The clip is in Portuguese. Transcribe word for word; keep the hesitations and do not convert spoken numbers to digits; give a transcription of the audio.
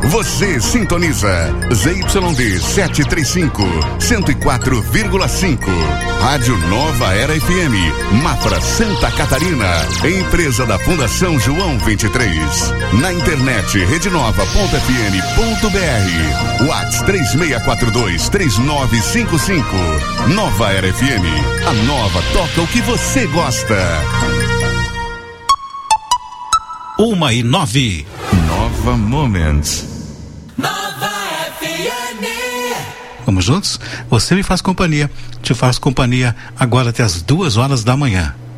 Você sintoniza Z Y D setecentos e trinta e cinco, cento e quatro vírgula cinco. Rádio Nova Era F M, Mafra, Santa Catarina. Empresa da Fundação João vinte e três. Na internet rede nova ponto f m ponto b r. WhatsApp três seis quatro dois, três nove cinco cinco. Nova Era F M. A nova toca o que você gosta. Uma e nove. Nova Moments. Nova F M. Vamos juntos? Você me faz companhia. Te faz companhia agora até as duas horas da manhã.